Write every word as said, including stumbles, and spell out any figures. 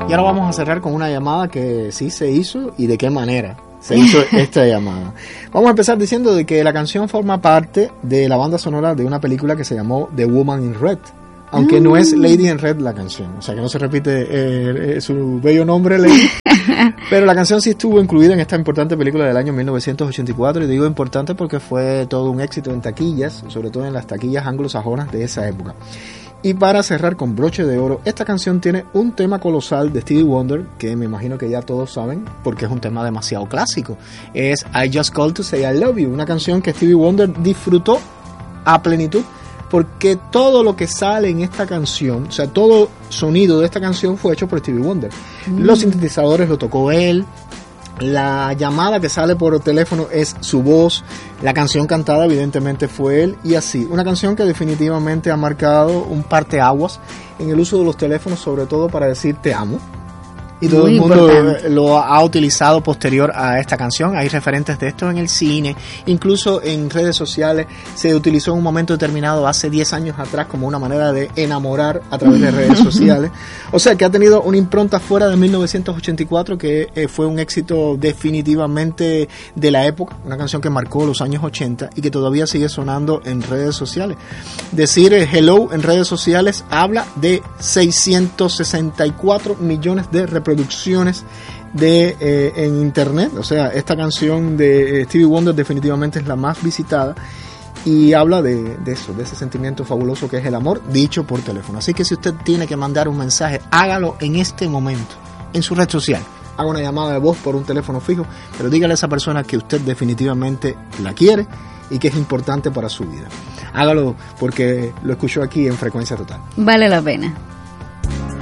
Y ahora vamos a cerrar con una llamada que sí se hizo y de qué manera se hizo esta llamada. Vamos a empezar diciendo de que la canción forma parte de la banda sonora de una película que se llamó The Woman in Red, aunque mm. no es Lady in Red la canción, o sea que no se repite eh, eh, su bello nombre Lady, pero la canción sí estuvo incluida en esta importante película del año mil novecientos ochenta y cuatro, y digo importante porque fue todo un éxito en taquillas, sobre todo en las taquillas anglosajonas de esa época. Y para cerrar con broche de oro, esta canción tiene un tema colosal de Stevie Wonder, que me imagino que ya todos saben, porque es un tema demasiado clásico. Es I Just Called to Say I Love You, una canción que Stevie Wonder disfrutó a plenitud, porque todo lo que sale en esta canción, o sea, todo sonido de esta canción fue hecho por Stevie Wonder. Mm. Los sintetizadores lo tocó él, la llamada que sale por teléfono es su voz, la canción cantada evidentemente fue él, y así, una canción que definitivamente ha marcado un parteaguas en el uso de los teléfonos, sobre todo para decir te amo. Y todo Muy el mundo importante. Lo ha utilizado posterior a esta canción. Hay referentes de esto en el cine, incluso en redes sociales. Se utilizó en un momento determinado hace diez años atrás como una manera de enamorar a través de redes sociales. O sea que ha tenido una impronta fuera de mil novecientos ochenta y cuatro que eh, fue un éxito definitivamente de la época, una canción que marcó los años ochenta y que todavía sigue sonando en redes sociales. Decir eh, hello en redes sociales habla de seiscientos sesenta y cuatro millones de reproducciones producciones de eh, en internet. O sea, esta canción de eh, Stevie Wonder definitivamente es la más visitada y habla de, de eso, de ese sentimiento fabuloso que es el amor dicho por teléfono. Así que si usted tiene que mandar un mensaje, hágalo en este momento en su red social. Haga una llamada de voz por un teléfono fijo, pero dígale a esa persona que usted definitivamente la quiere y que es importante para su vida. Hágalo porque lo escuchó aquí en Frecuencia Total. Vale la pena.